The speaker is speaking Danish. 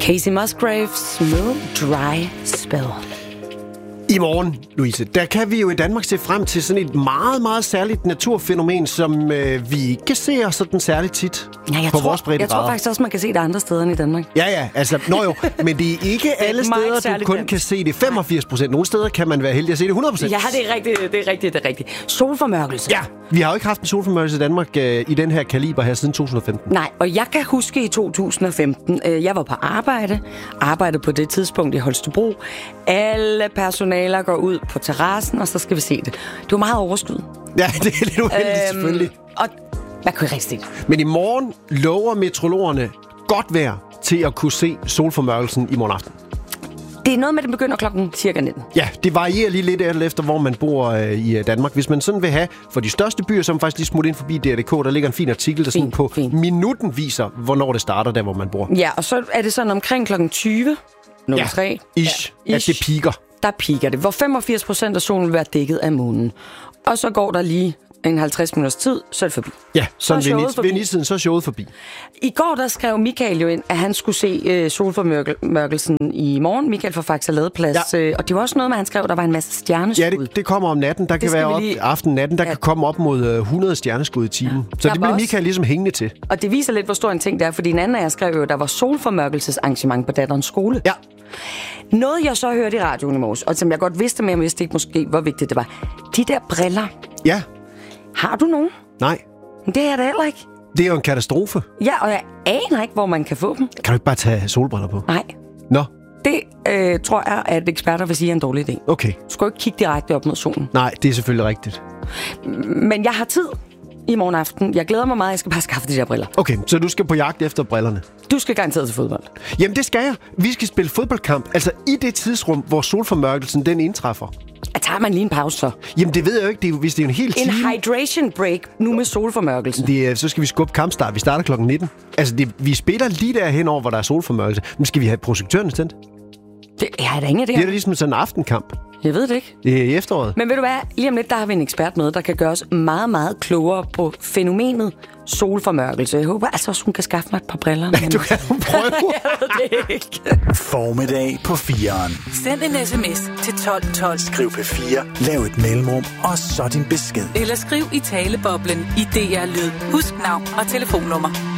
Casey Musgraves, Smooth Dry Spell. I morgen, Louise, der kan vi jo i Danmark se frem til sådan et meget, meget særligt naturfænomen, som vi ikke ser sådan særligt tit på vores breddegrader. Jeg tror faktisk også, man kan se det andre steder end i Danmark. Ja, altså, men det er ikke alle steder, du kun kan se det 85%. Nogle steder kan man være heldig at se det 100%. Ja, det er rigtigt. Solformørkelse. Ja, vi har jo ikke haft en solformørkelse i Danmark i den her kaliber her siden 2015. Nej, og jeg kan huske i 2015, jeg var på arbejde på det tidspunkt i Holstebro. Alle personaler går ud på terrassen, og så skal vi se det. Det var meget overskud. Ja, det er lidt uheldigt, selvfølgelig. Og man kunne ikke rigtig se det. Men i morgen lover meteorologerne godt vejr til at kunne se solformørkelsen i morgen aften. Det er noget med, at det begynder klokken cirka 19. Ja, det varierer lige lidt efter, hvor man bor i Danmark. Hvis man sådan vil have for de største byer, så man faktisk lige smut ind forbi DRDK, der ligger en fin artikel, der sådan på minuten viser, hvornår det starter, der hvor man bor. Ja, og så er det sådan omkring klokken 20. Nummer 3. Ish, at det piker. Der piker det, hvor 85% af solen vil være dækket af månen. Og så går der lige en 50 minutters tid, så er det forbi. Ja, sådan ved nitiden, så er showet forbi. I går der skrev Michael jo ind, at han skulle se solformørkelsen i morgen. Michael fra Faxe Ladeplads. Ja. Og det var også noget med, han skrev, der var en masse stjerneskud. Ja, det kommer om natten. Der kan være op aften-natten. Der kan komme op mod 100 stjerneskud i timen. Så det bliver Michael ligesom hængende til. Og det viser lidt, hvor stor en ting det er. Fordi en anden af jer skrev jo, at der var solformørkelsesarrangement på datterens skole. Ja. Noget, jeg så hørte i radioen i morges, og som jeg godt vidste, men jeg vidste ikke måske, hvor vigtigt det var. De der briller. Ja. Har du nogen? Nej. Det er det heller ikke. Det er jo en katastrofe. Ja, og jeg aner ikke, hvor man kan få dem. Kan du ikke bare tage solbriller på? Nej. Nå. Det tror jeg, at eksperter vil sige er en dårlig idé. Okay. Du skal jo ikke kigge direkte op mod solen. Nej, det er selvfølgelig rigtigt. Men jeg har tid i morgen aften. Jeg glæder mig meget, jeg skal bare skaffe de der briller. Okay, så du skal på jagt efter brillerne? Du skal garanteret til fodbold. Jamen, det skal jeg. Vi skal spille fodboldkamp, altså i det tidsrum, hvor solformørkelsen den indtræffer. Tager man lige en pause så? Jamen, det ved jeg jo ikke. Hvis det er en hel time... En hydration break nu med solformørkelsen. Så skal vi skubbe kampstart. Vi starter klokken 19. Altså, vi spiller lige derhen over, hvor der er solformørkelse. Men skal vi have projektørerne tændt? Det er da ingen af det. Det er da ligesom sådan en aftenkamp. Jeg ved det ikke. Det er i efteråret. Men ved du hvad? Lige om lidt, der har vi en ekspert med, der kan gøre os meget, meget klogere på fænomenet solformørkelse. Jeg håber altså også, hun kan skaffe mig et par briller. Men... Du kan prøve. Jeg ved det ikke. Formiddag på 4'eren. Send en sms til 1212. Skriv P4, lav et mellemrum, og så din besked. Eller skriv i taleboblen i DR Lyd. Husk navn og telefonnummer.